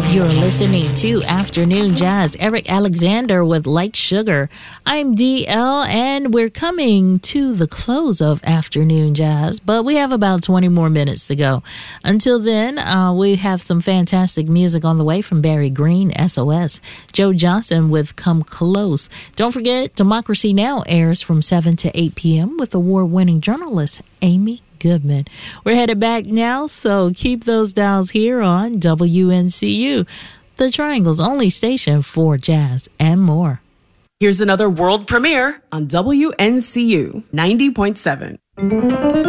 You're listening to Afternoon Jazz. Eric Alexander with Like Sugar. I'm DL, and we're coming to the close of Afternoon Jazz, but we have about 20 more minutes to go. Until then, we have some fantastic music on the way from Barry Green, SOS, Joe Johnson with Come Close. Don't forget, Democracy Now! Airs from 7 to 8 p.m. with award-winning journalist Amy Goodman. We're headed back now, so keep those dials here on WNCU, the Triangle's only station for jazz and more. Here's another world premiere on WNCU 90.7.